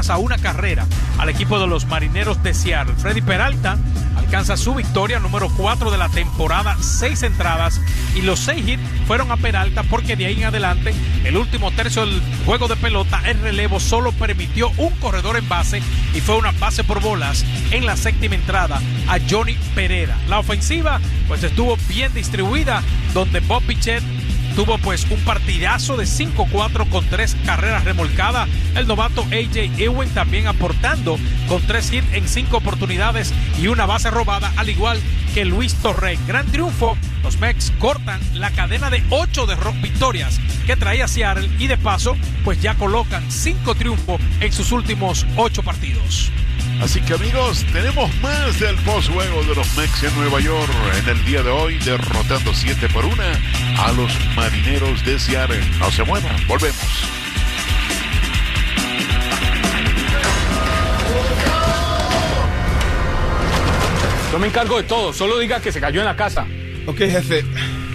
apenas a una carrera al equipo de los Marineros de Seattle. Freddy Peralta alcanza su victoria número 4 de la temporada, 6 entradas, y los 6 hits fueron a Peralta porque de ahí en adelante, el último tercio del juego de pelota, el relevo solo permitió un corredor en base y fue una base por bolas en la séptima entrada a Johnny Pereira. La ofensiva pues estuvo bien distribuida, donde Bob Bichette tuvo pues un partidazo de 5-4 con 3 carreras remolcadas. El novato A.J. Ewing también aportando con 3 hits en 5 oportunidades y una base robada, al igual que Luis Torrey. Gran triunfo, los Mex cortan la cadena de 8 victorias que traía Seattle y de paso pues ya colocan 5 triunfos en sus últimos 8 partidos. Así que amigos, tenemos más del postjuego de los Mex en Nueva York en el día de hoy, derrotando 7-1 a los Marineros de Seattle. No se muevan, volvemos. Yo me encargo de todo, solo diga que se cayó en la casa. Ok, jefe.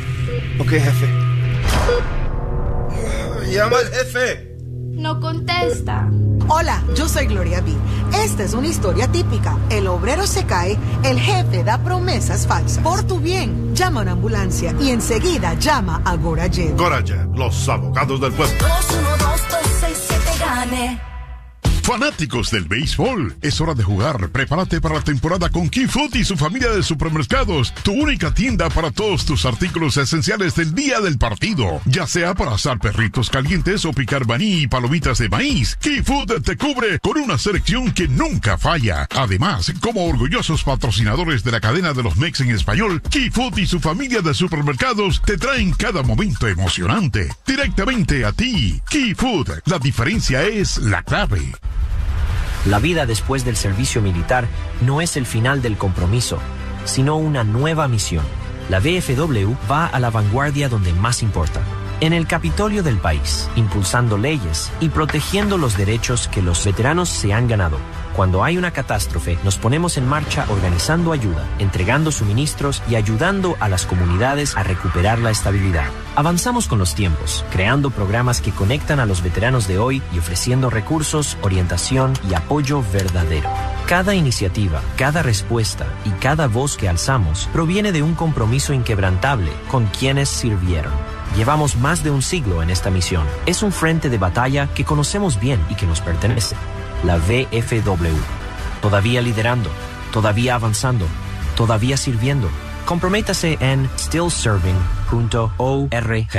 Llama al jefe. No contesta. Hola, yo soy Gloria B. Esta es una historia típica. El obrero se cae, el jefe da promesas falsas. Por tu bien, llama a una ambulancia y enseguida llama a Gorajet. Gorajet, los abogados del pueblo. 212-267 gane. Fanáticos del béisbol, es hora de jugar. Prepárate para la temporada con Key Food y su familia de supermercados, tu única tienda para todos tus artículos esenciales del día del partido, ya sea para asar perritos calientes o picar maní y palomitas de maíz. Key Food te cubre con una selección que nunca falla. Además, como orgullosos patrocinadores de la cadena de los Mex en español, Key Food y su familia de supermercados te traen cada momento emocionante directamente a ti. Key Food, la diferencia es la clave. La vida después del servicio militar no es el final del compromiso, sino una nueva misión. La VFW va a la vanguardia donde más importa, en el Capitolio del país, impulsando leyes y protegiendo los derechos que los veteranos se han ganado. Cuando hay una catástrofe, nos ponemos en marcha organizando ayuda, entregando suministros y ayudando a las comunidades a recuperar la estabilidad. Avanzamos con los tiempos, creando programas que conectan a los veteranos de hoy y ofreciendo recursos, orientación y apoyo verdadero. Cada iniciativa, cada respuesta y cada voz que alzamos proviene de un compromiso inquebrantable con quienes sirvieron. Llevamos más de un siglo en esta misión. Es un frente de batalla que conocemos bien y que nos pertenece. La VFW. Todavía liderando, todavía avanzando, todavía sirviendo. Comprométase en stillserving.org.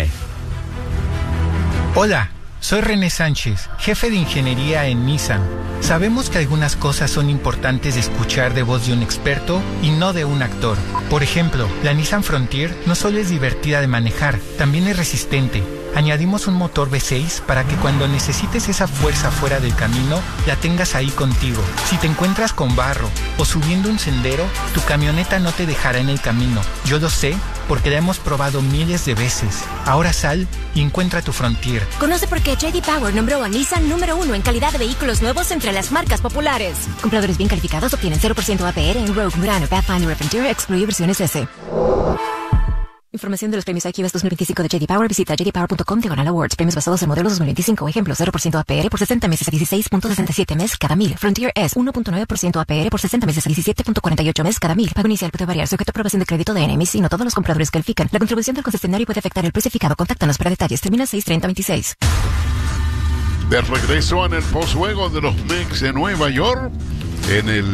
Hola, soy René Sánchez, jefe de ingeniería en Nissan. Sabemos que algunas cosas son importantes de escuchar de voz de un experto y no de un actor. Por ejemplo, la Nissan Frontier no solo es divertida de manejar, también es resistente. Añadimos un motor V6 para que cuando necesites esa fuerza fuera del camino, la tengas ahí contigo. Si te encuentras con barro o subiendo un sendero, tu camioneta no te dejará en el camino. Yo lo sé porque la hemos probado miles de veces. Ahora sal y encuentra tu Frontier. Conoce por qué J.D. Power nombró a Nissan número 1 en calidad de vehículos nuevos entre las marcas populares. Compradores bien calificados obtienen 0% APR en Rogue, Murano, Pathfinder y Frontier, excluye versiones S. Información de los premios IQS 2025 de J.D. Power. Visita jdpower.com/awards. Premios basados en modelos 2025. Ejemplo, 0% APR por 60 meses a 16.67 mes cada 1000. Frontier S, 1.9% APR por 60 meses a 17.48 mes cada 1000. Pago inicial puede variar sujeto a aprobación de crédito de NMC. No todos los compradores califican. La contribución del concesionario puede afectar el precio fijado. Contáctanos para detalles. Termina 6/30/26. De regreso en el postjuego de los Mex en Nueva York, en el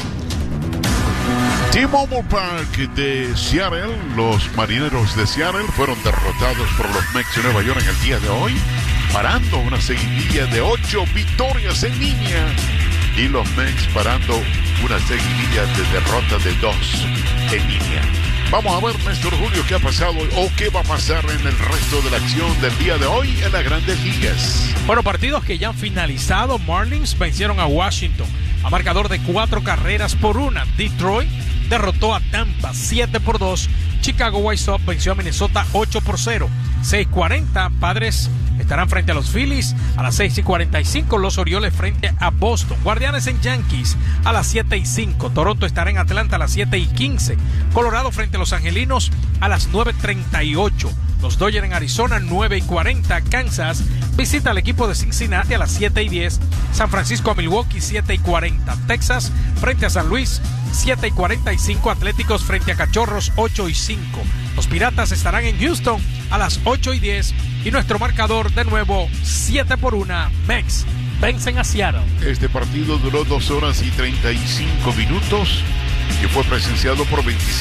T-Mobile Park de Seattle, los Marineros de Seattle fueron derrotados por los Mex de Nueva York en el día de hoy, parando una seguidilla de 8 victorias en línea, y los Mex parando una seguidilla de derrota de 2 en línea. Vamos a ver, Néstor Julio, qué ha pasado o qué va a pasar en el resto de la acción del día de hoy en las Grandes Ligas. Bueno, partidos que ya han finalizado. Marlins vencieron a Washington a marcador de 4-1. Detroit derrotó a Tampa 7-2. Chicago White Sox venció a Minnesota 8-0. 6:40, Padres estarán frente a los Phillies. A las 6:45, los Orioles frente a Boston. Guardianes en Yankees a las 7:05. Toronto estará en Atlanta a las 7:15. Colorado frente a los Angelinos a las 9:38. Los Dodgers en Arizona 9:40. Kansas visita al equipo de Cincinnati a las 7:10. San Francisco a Milwaukee, 7:40. Texas frente a San Luis, 7:45. Atléticos frente a Cachorros, 8:05. Los Piratas estarán en Houston a las 8:10. Y nuestro marcador de nuevo, 7-1. Mex vencen a Seattle. Este partido duró 2 horas y 35 minutos y fue presenciado por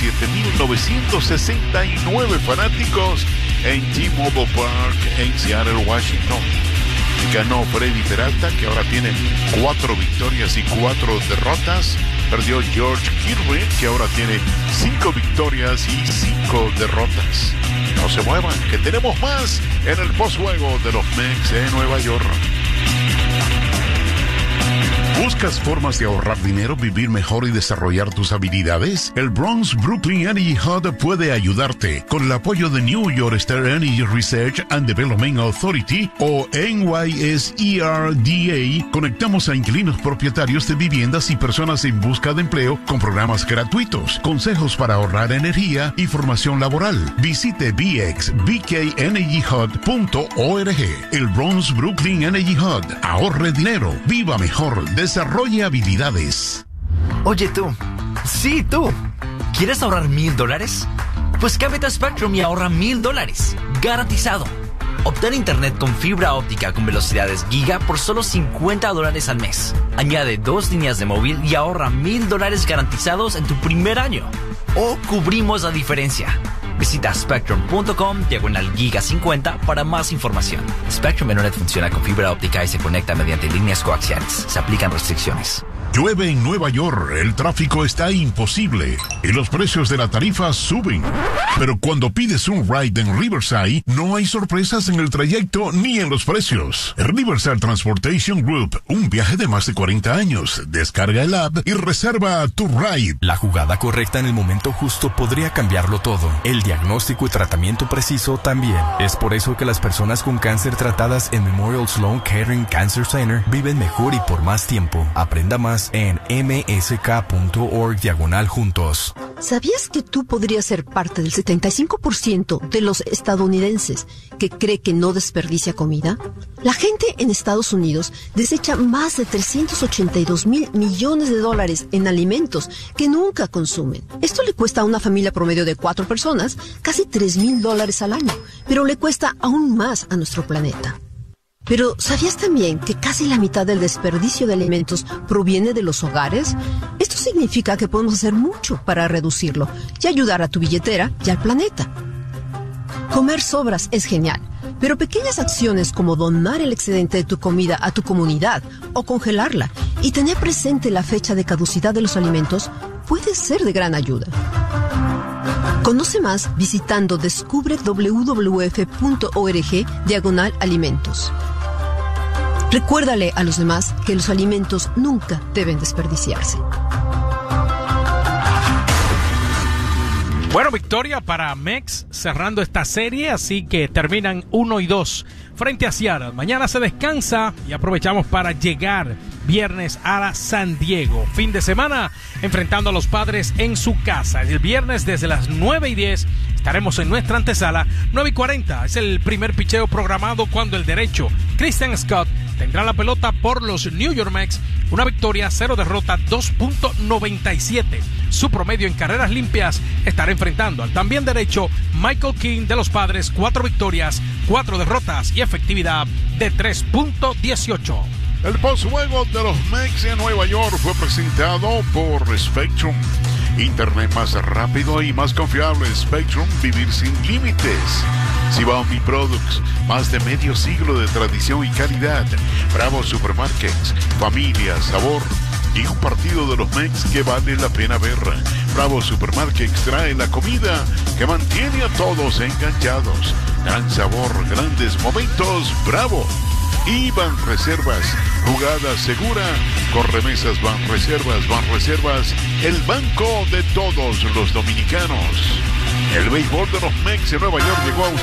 27.969 fanáticos en T-Mobile Park en Seattle, Washington. Ganó Freddy Peralta, que ahora tiene 4 victorias y 4 derrotas. Perdió George Kirby, que ahora tiene 5 victorias y 5 derrotas. No se muevan, que tenemos más en el postjuego de los Mets de Nueva York. ¿Buscas formas de ahorrar dinero, vivir mejor y desarrollar tus habilidades? El Bronx Brooklyn Energy Hub puede ayudarte. Con el apoyo de New York State Energy Research and Development Authority o NYSERDA, conectamos a inquilinos propietarios de viviendas y personas en busca de empleo con programas gratuitos, consejos para ahorrar energía y formación laboral. Visite bxbkenergyhub.org. El Bronx Brooklyn Energy Hub. Ahorre dinero, viva mejor, desarrolle habilidades. Oye tú, sí tú, ¿quieres ahorrar $1,000? Pues cámbiate a Spectrum y ahorra $1,000, garantizado. Obtén internet con fibra óptica con velocidades giga por solo $50 al mes. Añade 2 líneas de móvil y ahorra $1,000 garantizados en tu primer año. O cubrimos la diferencia. Visita spectrum.com/giga50 para más información. Spectrum Internet funciona con fibra óptica y se conecta mediante líneas coaxiales. Se aplican restricciones. Llueve en Nueva York, el tráfico está imposible y los precios de la tarifa suben. Pero cuando pides un ride en Riverside, no hay sorpresas en el trayecto ni en los precios. Riverside Transportation Group, un viaje de más de 40 años. Descarga el app y reserva tu ride. La jugada correcta en el momento justo podría cambiarlo todo. El diagnóstico y tratamiento preciso también. Es por eso que las personas con cáncer tratadas en Memorial Sloan Kettering Cancer Center viven mejor y por más tiempo. Aprenda más en msk.org/juntos. ¿Sabías que tú podrías ser parte del 75% de los estadounidenses que cree que no desperdicia comida? La gente en Estados Unidos desecha más de $382 millones en alimentos que nunca consumen. Esto le cuesta a una familia promedio de 4 personas casi $3,000 al año, pero le cuesta aún más a nuestro planeta. Pero, ¿sabías también que casi la mitad del desperdicio de alimentos proviene de los hogares? Esto significa que podemos hacer mucho para reducirlo y ayudar a tu billetera y al planeta. Comer sobras es genial, pero pequeñas acciones como donar el excedente de tu comida a tu comunidad o congelarla y tener presente la fecha de caducidad de los alimentos puede ser de gran ayuda. Conoce más visitando descubre.wwf.org/alimentos. Recuérdale a los demás que los alimentos nunca deben desperdiciarse. Bueno, victoria para Mex cerrando esta serie, así que terminan 1-2 frente a Seattle. Mañana se descansa y aprovechamos para llegar viernes a San Diego. Fin de semana enfrentando a los Padres en su casa. El viernes desde las 9:10 estaremos en nuestra antesala. 9:40 es el primer picheo programado cuando el derecho Christian Scott tendrá la pelota por los New York Mets. Una victoria, 0 derrota, 2.97. Su promedio en carreras limpias estará enfrentando al también derecho Michael King de los Padres. 4 victorias, 4 derrotas y efectividad de 3.18. El postjuego de los Mets de Nueva York fue presentado por Spectrum. Internet más rápido y más confiable. Spectrum, vivir sin límites. Xiaomi Products, más de medio siglo de tradición y calidad. Bravo Supermarkets, familia, sabor y un partido de los Mets que vale la pena ver. Bravo Supermarkets trae la comida que mantiene a todos enganchados. Gran sabor, grandes momentos, Bravo. Y Banreservas, jugada segura, con remesas Banreservas, el banco de todos los dominicanos. El béisbol de los Mets de Nueva York llegó a